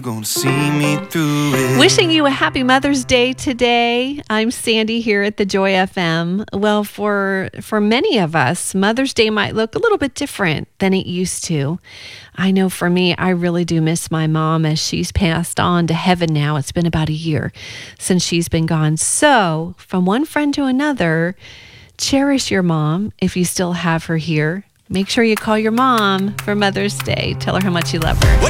Gonna see me through it. Wishing you a happy Mother's Day today. I'm Sandy here at the Joy FM. Well, for many of us, Mother's Day might look a little bit different than it used to. I know for me, I really do miss my mom as she's passed on to heaven now. It's been about a year since she's been gone. So, from one friend to another, cherish your mom if you still have her here. Make sure you call your mom for Mother's Day. Tell her how much you love her.